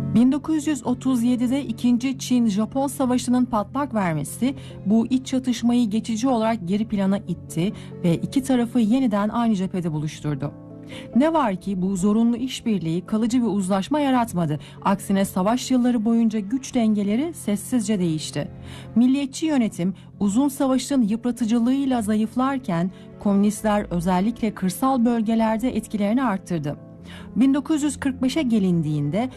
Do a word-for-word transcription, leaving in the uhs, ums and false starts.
bin dokuz yüz otuz yedide ikinci. Çin-Japon Savaşı'nın patlak vermesi bu iç çatışmayı geçici olarak geri plana itti ve iki tarafı yeniden aynı cephede buluşturdu. Ne var ki bu zorunlu işbirliği kalıcı bir uzlaşma yaratmadı. Aksine savaş yılları boyunca güç dengeleri sessizce değişti. Milliyetçi yönetim uzun savaşın yıpratıcılığıyla zayıflarken komünistler özellikle kırsal bölgelerde etkilerini arttırdı. bin dokuz yüz kırk beşe gelindiğinde